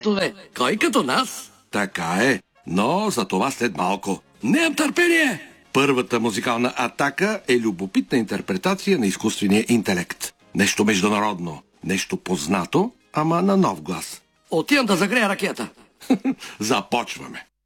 светове. Кой като нас? Така е, но за това след малко. Нямам търпение! Първата музикална атака е любопитна интерпретация на изкуствения интелект. Нещо международно, нещо познато, ама на нов глас. Отивам да загрея ракета. Започваме.